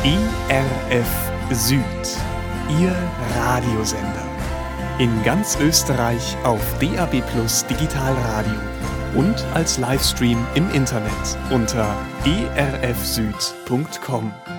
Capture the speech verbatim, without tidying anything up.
E R F Süd, Ihr Radiosender. In ganz Österreich auf D A B Plus Digitalradio und als Livestream im Internet unter e r f süd punkt com.